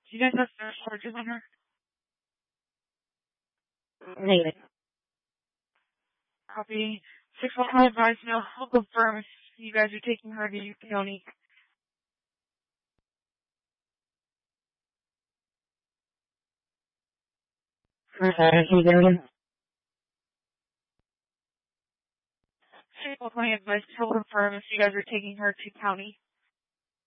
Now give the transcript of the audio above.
Do you guys have search charges on her? Negative. Copy. 611 advised, no, I'll confirm if you guys are taking her to Yucca County. I'm sorry, can you get again? 611 advised, he'll confirm if you guys are taking her to county.